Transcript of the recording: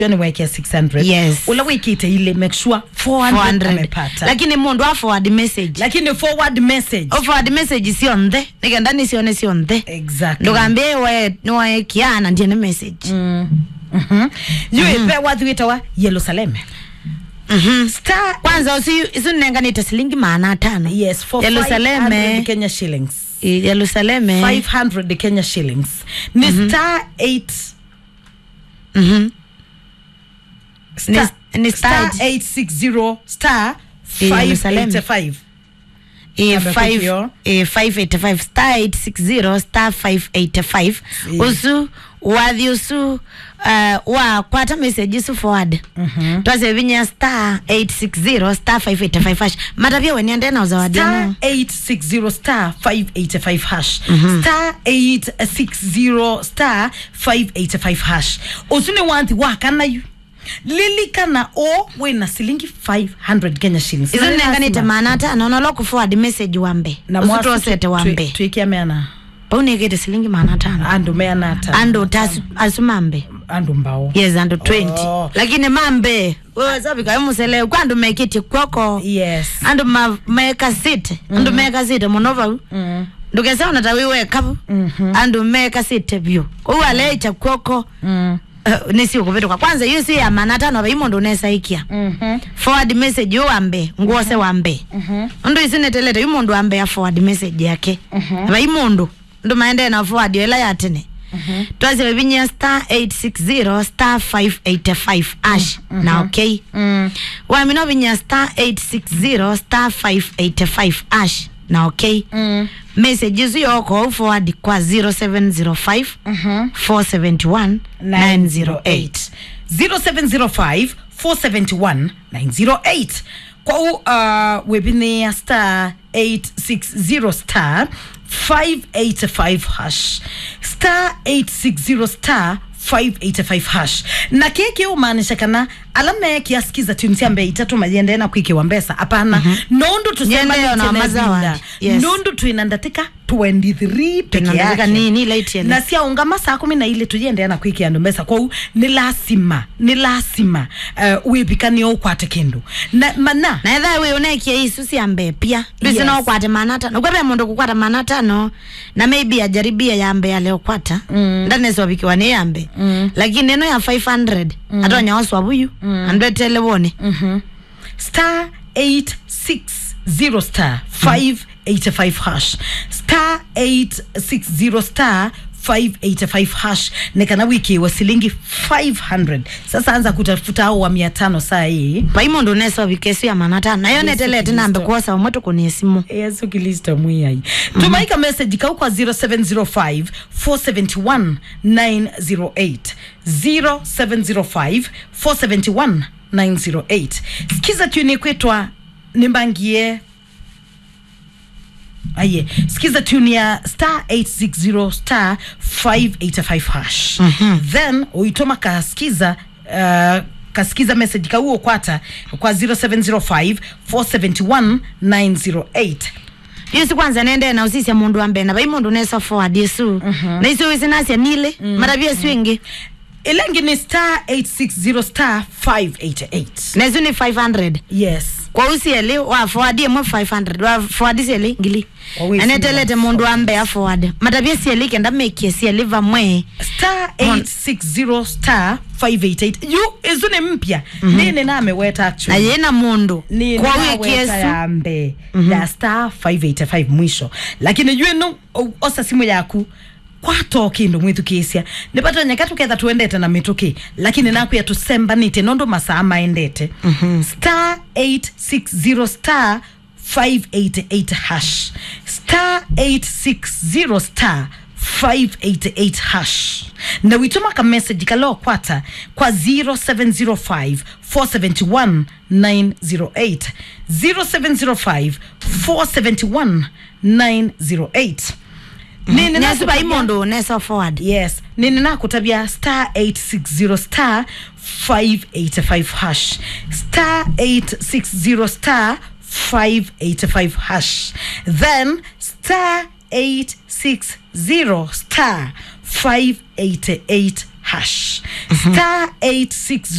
yani weke 600 yes ula wikite ile make sure 400 amepata lakini mundu wa forward message lakini forward message sio ndhe nikendani sio ndhe exactly ndokambe we no kiana ndiye message yue pe watu witawa Yerusalemu star kwanza usinenga nita shilingi maana 5 yes for Yerusalemu Kenya shillings Yerusalemu 500 Kenya shillings ni star 8 star 860 star 585 585 star 860 star 585 usu wathi usu wa kwata message su forward twaze vinya star 860 star 585 hash matavia weniende na uzawadi star 860 star 585 hash star 860 star 585 hash usune wanti wakana yu lili kana o wena silingi 500 Kenya shillings izo nenganite maana 5 onolo ku forward message wambe usitosete wambe tuikia meana paune gete silingi maana 5 ando meana 5 ando tasu asumambe ando mbao yes ando 20 lakini mambe wewe sabi kama musele kwando mekiti kwako yes ando meka sit ando meka sit monova ndugesa unatawiwe kabu ando meka sit view kwa alecha kwako nisi ukubito kwa kwanza hiyo si ya maana 5 abaimondo nesa ikia forward message yo ambe ngose wambe ndo isineteleta yumondo ambe ya forward message yake abaimondo ndo maende na forward ela yatene twaze bebinya star 860 star 585 ash na okay wa mino binya star 860 star 585 ash na okay messages yoko forward kwa 0705 471 908 0705 471 908 kwa webinia star 860 star 585 hash star 860 star 585 hash na keke umaanisha kana alama yake yasikiza tunisia ambaye itatu majende na kwike wa mbesa hapana nondo tusema na mazawadi yes. Nondo tuinandateka 23 peke yake nini late na sia unga masaa 10 na ile tujende na kwike ya mbesa kwa ni lazima uipikani okwate kendo na mana na etha we unekia isusi ambe pia bisi no kwate maana 5 kwebe mundu kukwata maana 5 na maybe ajaribia ya ambe ya leo kwata ndane so bikiwa ni ambe lakini neno ya 500 atonya waswa buyu ando telewone star 860 star 585 hash star 860 star 585 hash nekana wiki wa silingi 500 sasa anza kutafuta au wa 500 saa hii paimondo nesa bikesi ya manata na yo netelete nambe kosa moto kunesimu yesu kilista muyai tumaika message ka kwa 0705 471 908 0705 471 908 sikiza tuni kwetwa nimbangie aye sikiza tune ya star 860 star 585 hash then uitoma kasikiza message ka huo kwata kwa 0705 471 908 Yesu kwanza nende na usisi ya mundu ambe na baimondo nesa forward Yesu na isu wisinasi ya nile marabia swingi ilengi ni star 860 star 588 na isu ni 500 yes kwa usieli wa forward mwe 500 wa forward sieli ngili anetelete mundu ambe ya forward matabia sieli kenda make sieli va mwe star 860 star 588 yu isu ni mpya nini na ameweta actually na yena mundu kwa wiki Yesu ambe ya star 585 mwisho lakini yu eno osa simu yaku kwa toki ndo mwitu kisia nipato nyakatu ketha tuendete na mituki lakini naku ya tusemba nite nondo masaa maendete star 860 star 588 hash star 860 star 588 hash na wituma ka message kalo kwata kwa 0705 471 908 0705 471 908 nini na suba imondo nesa forward yes nini na kutabia star 860 star 585 hash star 860 star 585 hash then star 860 star 588 hash star 860